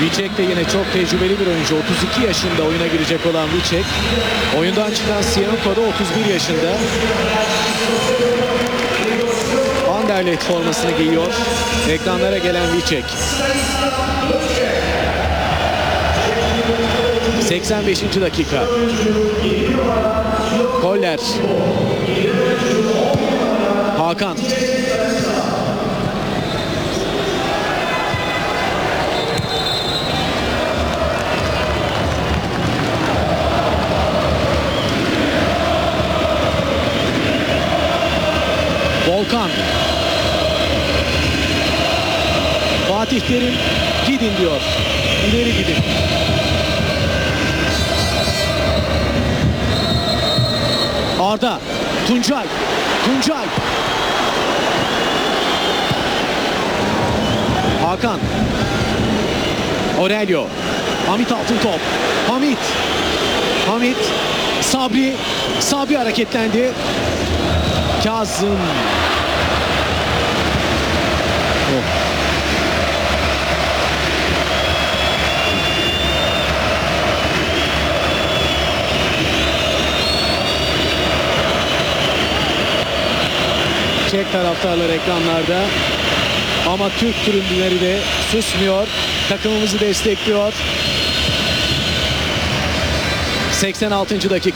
Vicek de yine çok tecrübeli bir oyuncu. 32 yaşında oyuna girecek olan Vicek. Oyundan çıkan Siyanko da 31 yaşında. Anderlecht formasını giyiyor. Ekranlara gelen Vicek. 85. dakika. Koller. Hakan. Volkan. Fatih Terim gidin diyor. İleri gidin. Arda. Tuncay. Tuncay. Hakan. Aurelio. Hamit Altıntop. Hamit. Hamit. Sabri. Sabri hareketlendi. Kazım. Oh. Çek taraftarlar ekranlarda. Ama Türk tribünleri de susmuyor. Takımımızı destekliyor. 86. dakika.